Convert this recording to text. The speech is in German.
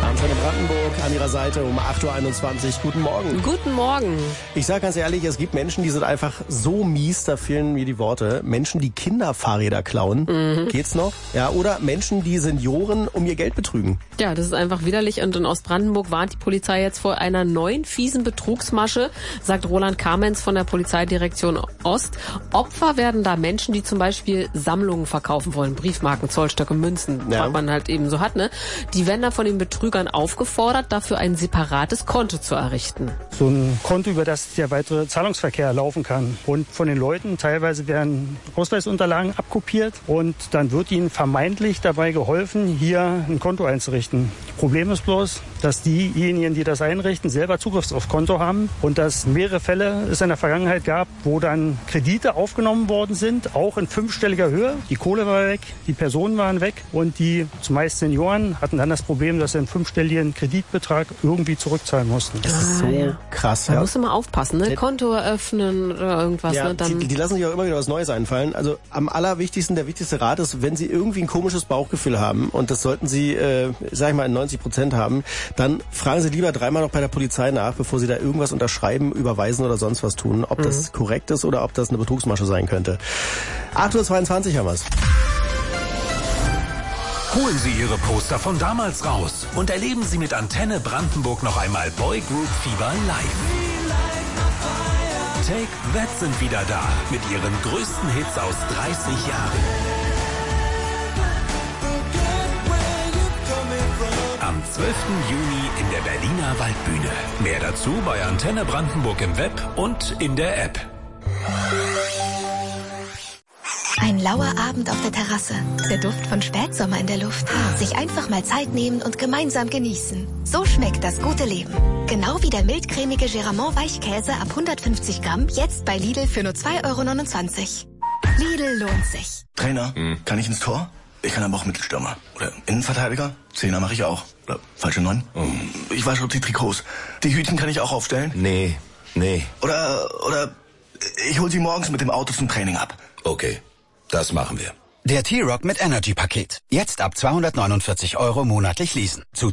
Antenne Brandenburg an ihrer Seite um 8.21 Uhr. Guten Morgen. Guten Morgen. Ich sage ganz ehrlich, es gibt Menschen, die sind einfach so mies, da fehlen mir die Worte. Menschen, die Kinderfahrräder klauen. Geht's noch? Ja, oder Menschen, die Senioren um ihr Geld betrügen. Ja, das ist einfach widerlich. Und in Ostbrandenburg warnt die Polizei jetzt vor einer neuen fiesen Betrugsmasche, sagt Roland Kamenz von der Polizeidirektion Ost. Opfer werden da Menschen, die zum Beispiel Sammlungen verkaufen wollen. Briefmarken, Zollstöcke, Münzen, was man halt eben so hat, ne? Die werden dann von den Betrügern aufgefordert, dafür ein separates Konto zu errichten. So ein Konto, über das der weitere Zahlungsverkehr laufen kann. Und von den Leuten teilweise werden Ausweisunterlagen abkopiert und dann wird ihnen vermeintlich dabei geholfen, hier ein Konto einzurichten. Problem ist bloß, dass diejenigen, die das einrichten, selber Zugriff aufs Konto haben und dass mehrere Fälle es in der Vergangenheit gab, wo dann Kredite aufgenommen worden sind, auch in 5-stelliger Höhe. Die Kohle war weg, die Personen waren weg und die zumeist Senioren hatten dann das Problem, dass sie einen 5-stelligen Kreditbetrag irgendwie zurückzahlen mussten. Das ist so krass. Da musst du mal aufpassen, ne? Konto eröffnen oder irgendwas. Ja, ne? Dann die lassen sich auch immer wieder was Neues einfallen. Also am allerwichtigsten, der wichtigste Rat ist, wenn Sie irgendwie ein komisches Bauchgefühl haben und das sollten Sie, sag ich mal, in 90% haben, dann fragen Sie lieber dreimal noch bei der Polizei nach, bevor Sie da irgendwas unterschreiben, überweisen oder sonst was tun, ob das korrekt ist oder ob das eine Betrugsmasche sein könnte. 8.22 Uhr haben wir's. Holen Sie Ihre Poster von damals raus und erleben Sie mit Antenne Brandenburg noch einmal Boygroup Fieber live. Take That sind wieder da mit ihren größten Hits aus 30 Jahren. Am 12. Juni in der Berliner Waldbühne. Mehr dazu bei Antenne Brandenburg im Web und in der App. Ein lauer Abend auf der Terrasse. Der Duft von Spätsommer in der Luft. Sich einfach mal Zeit nehmen und gemeinsam genießen. So schmeckt das gute Leben. Genau wie der mildcremige Geramont Weichkäse ab 150 Gramm. Jetzt bei Lidl für nur 2,29 €. Lidl lohnt sich. Trainer, kann ich ins Tor? Ich kann aber auch Mittelstürmer. Oder Innenverteidiger? Zehner mache ich auch. Oder falsche 9? Ich wasche die Trikots. Die Hütchen kann ich auch aufstellen? Nee. Oder ich hol sie morgens mit dem Auto zum Training ab. Okay, das machen wir. Der T-Rock mit Energy-Paket. Jetzt ab 249 € monatlich leasen.